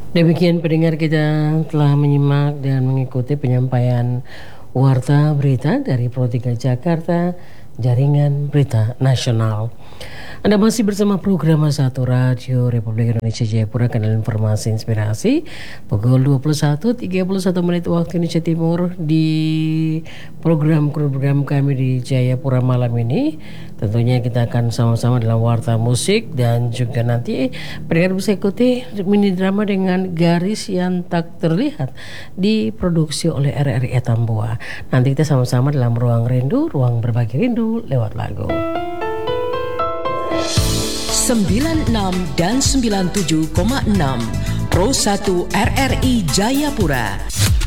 Demikian pendengar, kita telah menyimak dan mengikuti penyampaian warta berita dari Pro 3 Jakarta, Jaringan Berita Nasional. Anda masih bersama program Satu Radio Republik Indonesia Jayapura, kanal informasi inspirasi, pukul 21.31 waktu Indonesia Timur. Di program kami di Jayapura malam ini, tentunya kita akan sama-sama dalam warta musik, dan juga nanti pendengar bisa ikuti mini drama dengan Garis Yang Tak Terlihat diproduksi oleh RRI Tambua. Nanti kita sama-sama dalam ruang rindu, ruang berbagi rindu lewat lagu. 96 dan 97,6 Pro 1 RRI Jayapura.